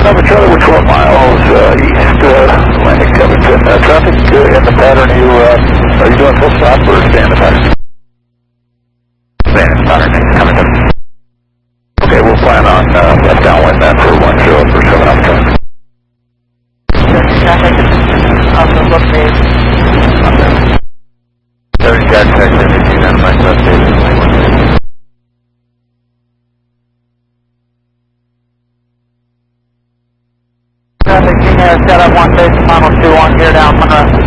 Number Charlie, we're 12 miles east Atlantic Covington. Traffic in the pattern. Are you doing full stop or stay in the pattern? Stay in the pattern, Covington. Okay, we'll plan on left downwind then for 10 for 7 up time. Traffic off the book page. 30 cat check, 17 on my left page. Traffic, set up 1 base, final 2 on gear down, Monroe.